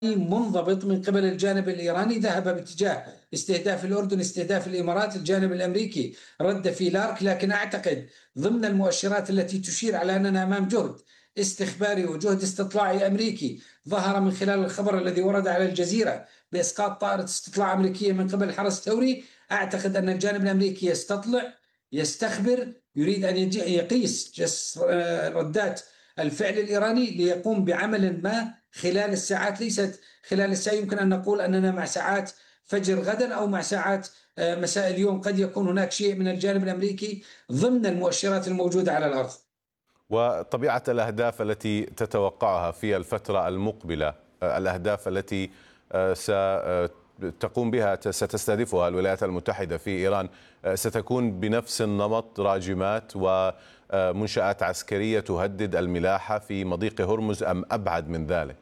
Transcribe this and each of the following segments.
منضبط من قبل الجانب الإيراني ذهب باتجاه استهداف الأردن، استهداف الإمارات. الجانب الأمريكي رد في لارك، لكن أعتقد ضمن المؤشرات التي تشير على أننا أمام جهد استخباري وجهد استطلاعي أمريكي ظهر من خلال الخبر الذي ورد على الجزيرة بإسقاط طائرة استطلاع أمريكية من قبل الحرس الثوري. أعتقد أن الجانب الأمريكي يستطلع، يستخبر، يريد أن يقيس ردات الفعل الإيراني ليقوم بعمل ما خلال الساعات، ليست خلال الساعة. يمكن أن نقول أننا مع ساعات فجر غدا أو مع ساعات مساء اليوم قد يكون هناك شيء من الجانب الأمريكي ضمن المؤشرات الموجودة على الأرض. وطبيعة الأهداف التي تتوقعها في الفترة المقبلة، الأهداف التي ستقوم بها ستستهدفها الولايات المتحدة في إيران، ستكون بنفس النمط، راجمات ومنشآت عسكرية تهدد الملاحة في مضيق هرمز، أم أبعد من ذلك؟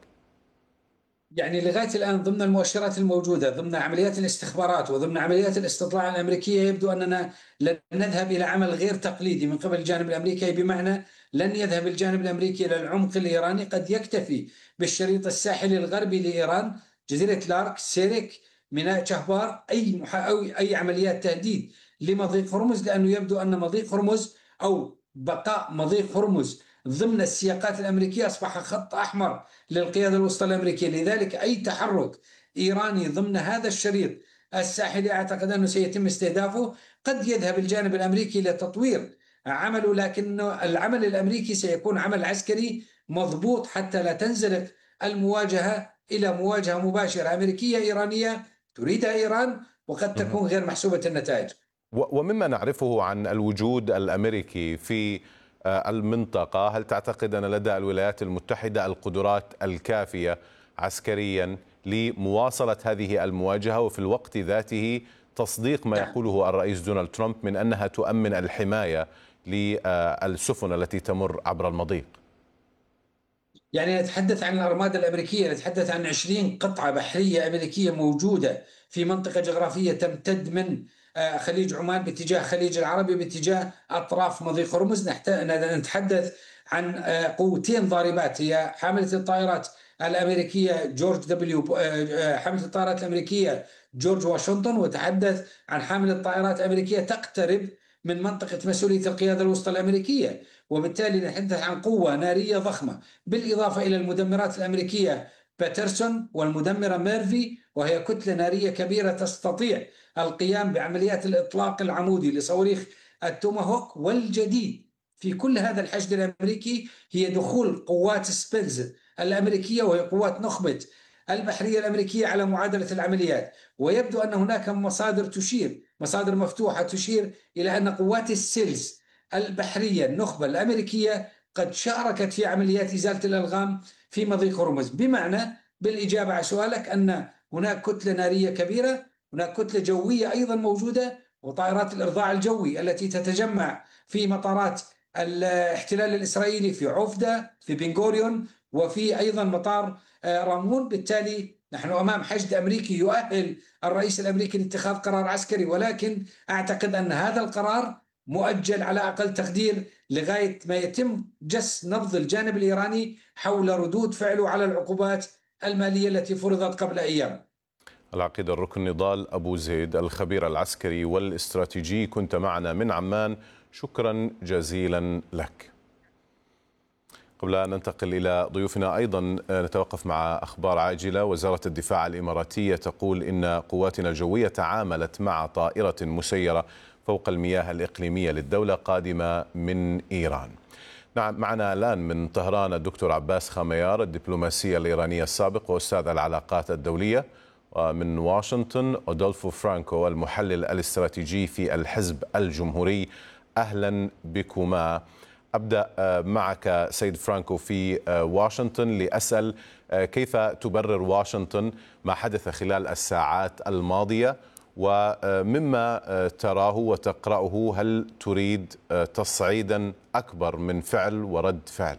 يعني لغاية الآن ضمن المؤشرات الموجودة ضمن عمليات الاستخبارات وضمن عمليات الاستطلاع الأمريكية يبدو أننا لن نذهب إلى عمل غير تقليدي من قبل الجانب الأمريكي، بمعنى لن يذهب الجانب الأمريكي إلى العمق الإيراني. قد يكتفي بالشريط الساحلي الغربي لإيران، جزيرة لارك، سيرك، ميناء شهبار، أي عمليات تهديد لمضيق هرمز، لأنه يبدو أن مضيق هرمز أو بقاء مضيق هرمز ضمن السياقات الأمريكية أصبح خط أحمر للقيادة الوسطى الأمريكية. لذلك أي تحرك إيراني ضمن هذا الشريط الساحلي أعتقد أنه سيتم استهدافه. قد يذهب الجانب الأمريكي إلى تطوير عمله، لكن العمل الأمريكي سيكون عمل عسكري مضبوط حتى لا تنزلق المواجهة إلى مواجهة مباشرة أمريكية إيرانية تريدها إيران، وقد تكون غير محسوبة النتائج. ومما نعرفه عن الوجود الأمريكي في المنطقة، هل تعتقد أن لدى الولايات المتحدة القدرات الكافية عسكريا لمواصلة هذه المواجهة، وفي الوقت ذاته تصديق ما يقوله الرئيس دونالد ترامب من أنها تؤمن الحماية للسفن التي تمر عبر المضيق؟ يعني نتحدث عن الأرمادة الأمريكية، نتحدث عن 20 قطعة بحرية أمريكية موجودة في منطقة جغرافية تمتد من خليج عمان باتجاه خليج العربي باتجاه أطراف مضيق هرمز. نتحدث عن قوتين ضاربات، هي حاملة الطائرات الأمريكية جورج دبليو حاملة الطائرات الأمريكية جورج واشنطن، وتحدث عن حاملة الطائرات الأمريكية تقترب من منطقة مسؤولية القيادة الوسطى الأمريكية. وبالتالي نتحدث عن قوة نارية ضخمة، بالإضافة إلى المدمرات الأمريكية باترسون والمدمرة ميرفي، وهي كتلة نارية كبيرة تستطيع القيام بعمليات الإطلاق العمودي لصواريخ التوماهوك. والجديد في كل هذا الحشد الأمريكي هي دخول قوات سبيلز الأمريكية، وهي قوات نخبة البحرية الأمريكية، على معادلة العمليات. ويبدو أن هناك مصادر مفتوحة تشير إلى أن قوات السيلز البحرية النخبة الأمريكية قد شاركت في عمليات إزالة الألغام في مضيق هرمز. بمعنى بالإجابة على سؤالك أن هناك كتلة نارية كبيرة، هناك كتلة جوية أيضا موجودة، وطائرات الإرضاع الجوي التي تتجمع في مطارات الاحتلال الإسرائيلي في عفدة، في بنغوريون، وفي أيضا مطار رامون. بالتالي نحن أمام حشد أمريكي يؤهل الرئيس الأمريكي لاتخاذ قرار عسكري، ولكن أعتقد أن هذا القرار مؤجل على أقل تقدير لغاية ما يتم جس نبض الجانب الإيراني حول ردود فعله على العقوبات المالية التي فرضت قبل أيام. العقيد الركن نضال أبو زيد، الخبير العسكري والاستراتيجي، كنت معنا من عمان، شكرا جزيلا لك. قبل أن ننتقل إلى ضيوفنا أيضا نتوقف مع أخبار عاجلة. وزارة الدفاع الإماراتية تقول إن قواتنا الجوية تعاملت مع طائرة مسيرة فوق المياه الإقليمية للدولة قادمة من إيران. نعم، معنا الآن من طهران الدكتور عباس خميار، الدبلوماسية الإيرانية السابق وأستاذ العلاقات الدولية، ومن واشنطن أودولفو فرانكو، المحلل الاستراتيجي في الحزب الجمهوري. أهلا بكما. أبدأ معك سيد فرانكو في واشنطن لأسأل كيف تبرر واشنطن ما حدث خلال الساعات الماضية، ومما تراه وتقرأه هل تريد تصعيدا أكبر من فعل ورد فعل؟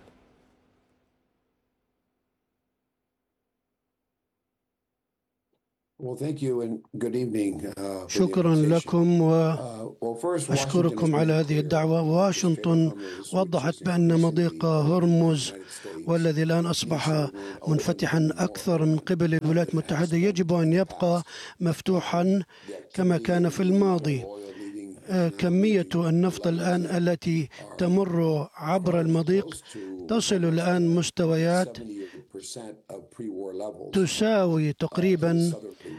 شكرا لكم وأشكركم على هذه الدعوة. واشنطن وضحت بأن مضيق هرمز والذي الآن أصبح منفتحا أكثر من قبل الولايات المتحدة يجب أن يبقى مفتوحا كما كان في الماضي. كمية النفط الآن التي تمر عبر المضيق تصل الآن مستويات تساوي تقريبا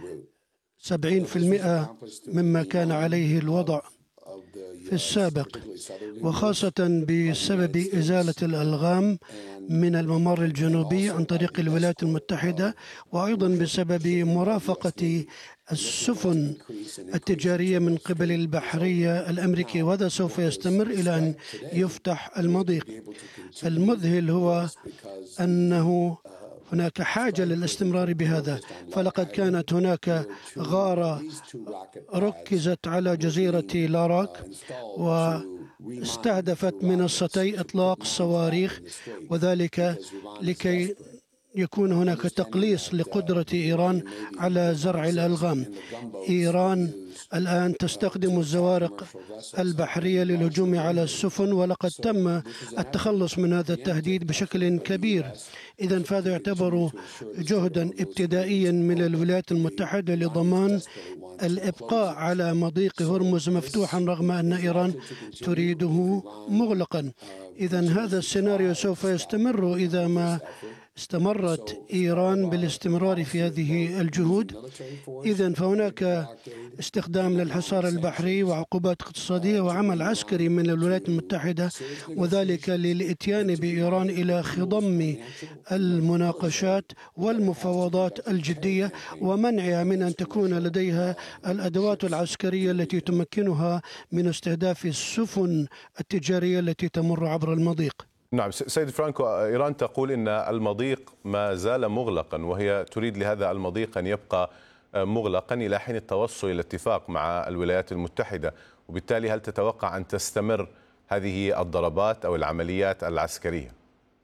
70% مما كان عليه الوضع في السابق، وخاصة بسبب إزالة الألغام من الممر الجنوبي عن طريق الولايات المتحدة، وأيضا بسبب مرافقة السفن التجارية من قبل البحرية الأمريكية، وهذا سوف يستمر إلى أن يفتح المضيق. المذهل هو أنه هناك حاجة للاستمرار بهذا، فلقد كانت هناك غارة ركزت على جزيرة لاراك واستهدفت منصتي إطلاق الصواريخ، وذلك لكي يكون هناك تقليص لقدرة إيران على زرع الألغام. إيران الآن تستخدم الزوارق البحرية للهجوم على السفن، ولقد تم التخلص من هذا التهديد بشكل كبير. إذن فهذا يعتبر جهدا ابتدائيا من الولايات المتحدة لضمان الإبقاء على مضيق هرمز مفتوحا رغم أن إيران تريده مغلقا. إذن هذا السيناريو سوف يستمر إذا ما استمرت إيران بالاستمرار في هذه الجهود. إذن فهناك استخدام للحصار البحري وعقوبات اقتصادية وعمل عسكري من الولايات المتحدة، وذلك للإتيان بإيران إلى خضم المناقشات والمفاوضات الجدية ومنعها من أن تكون لديها الأدوات العسكرية التي تمكنها من استهداف السفن التجارية التي تمر عبر المضيق. نعم سيد فرانكو، إيران تقول إن المضيق ما زال مغلقا، وهي تريد لهذا المضيق أن يبقى مغلقا إلى حين التوصل إلى اتفاق مع الولايات المتحدة، وبالتالي هل تتوقع أن تستمر هذه الضربات أو العمليات العسكرية؟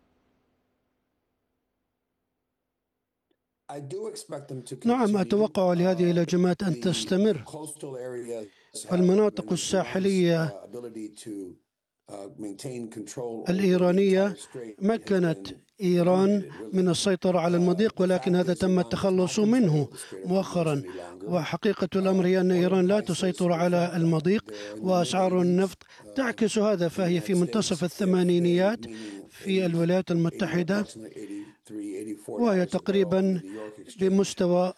نعم، أتوقع لهذه الهجمات أن تستمر. المناطق الساحلية الإيرانية مكنت إيران من السيطرة على المضيق، ولكن هذا تم التخلص منه مؤخرا. وحقيقة الأمر هي أن إيران لا تسيطر على المضيق، وأسعار النفط تعكس هذا، فهي في منتصف الثمانينيات في الولايات المتحدة، وهي تقريبا بمستوى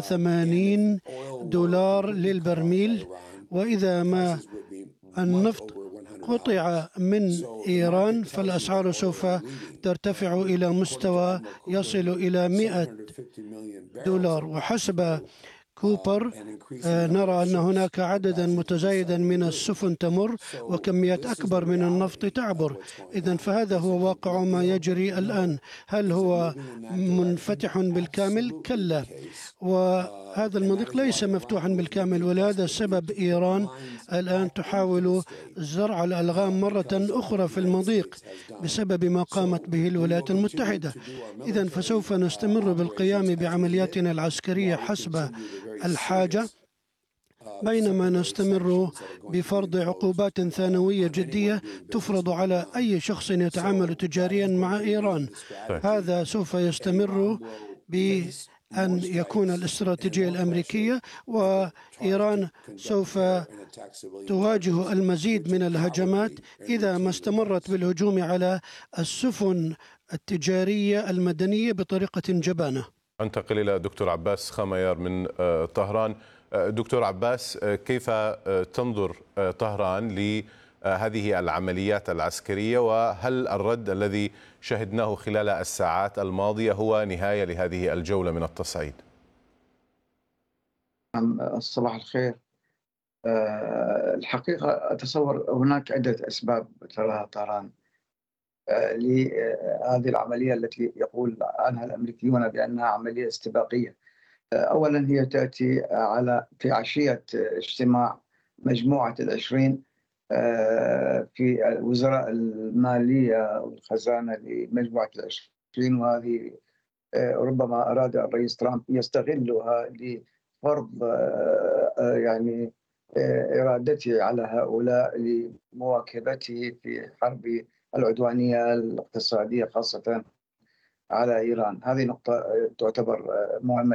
$84 للبرميل. وإذا ما النفط قطع من إيران فالأسعار سوف ترتفع إلى مستوى يصل إلى $100. وحسب كوبر نرى أن هناك عددا متزايدا من السفن تمر وكميات أكبر من النفط تعبر. إذن فهذا هو واقع ما يجري الآن. هل هو منفتح بالكامل؟ كلا، وهذا المضيق ليس مفتوحا بالكامل، ولهذا السبب إيران الآن تحاول زرع الألغام مرة أخرى في المضيق بسبب ما قامت به الولايات المتحدة. إذن فسوف نستمر بالقيام بعملياتنا العسكرية حسب الحاجة، بينما نستمر بفرض عقوبات ثانوية جدية تفرض على أي شخص يتعامل تجاريا مع إيران. هذا سوف يستمر بأن يكون الاستراتيجية الأمريكية، وإيران سوف تواجه المزيد من الهجمات إذا ما استمرت بالهجوم على السفن التجارية المدنية بطريقة جبانة. أنتقل إلى دكتور عباس خميار من طهران. دكتور عباس، كيف تنظر طهران لهذه العمليات العسكرية، وهل الرد الذي شهدناه خلال الساعات الماضية هو نهاية لهذه الجولة من التصعيد؟ صباح الخير. الحقيقة أتصور هناك عدة أسباب تراها طهران لهذه العملية التي يقول عنها الأمريكيون بأنها عملية استباقية. أولا هي تأتي في عشية اجتماع مجموعة ال20 في وزراء المالية والخزانة لمجموعة ال20، وهذه ربما أراد الرئيس ترامب يستغلها فرض يعني إرادته على هؤلاء لمواكبته في حرب العدوانية الاقتصادية خاصة على إيران. هذه نقطة تعتبر مهمة